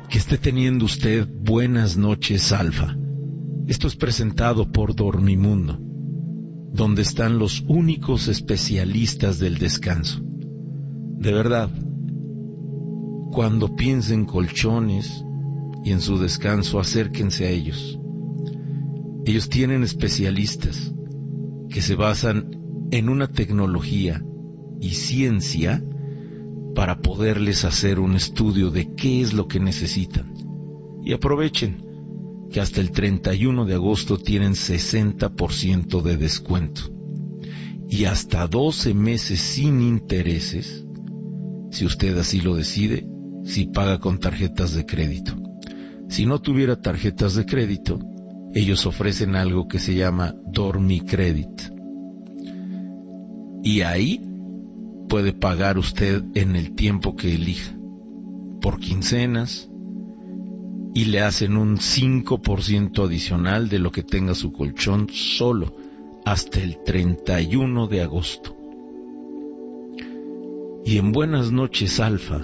Que esté teniendo usted buenas noches, Alfa. Esto es presentado por Dormimundo, donde están los únicos especialistas del descanso. De verdad, cuando piensen colchones y en su descanso, acérquense a ellos. Ellos tienen especialistas que se basan en una tecnología y ciencia para poderles hacer un estudio de qué es lo que necesitan. Y aprovechen que hasta el 31 de agosto tienen 60% de descuento. Y hasta 12 meses sin intereses, si usted así lo decide, si paga con tarjetas de crédito. Si no tuviera tarjetas de crédito, ellos ofrecen algo que se llama Dormicredit. Y ahí puede pagar usted en el tiempo que elija, por quincenas, y le hacen un 5% adicional de lo que tenga su colchón solo hasta el 31 de agosto. Y en Buenas noches, Alfa,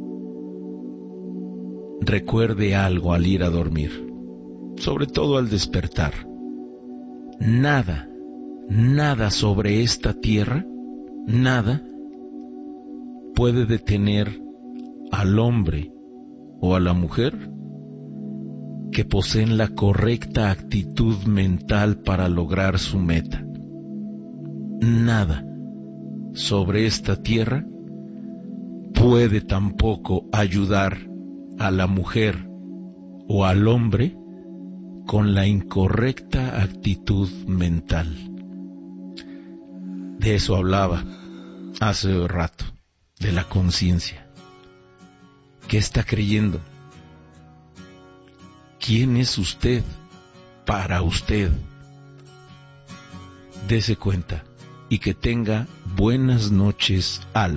recuerde algo al ir a dormir, sobre todo al despertar. Nada sobre esta tierra, nada puede detener al hombre o a la mujer que poseen la correcta actitud mental para lograr su meta. Nada sobre esta tierra puede tampoco ayudar a la mujer o al hombre con la incorrecta actitud mental. De eso hablaba hace rato, de la conciencia. ¿Qué está creyendo? ¿Quién es usted para usted? Dese cuenta y que tenga buenas noches, Alfa.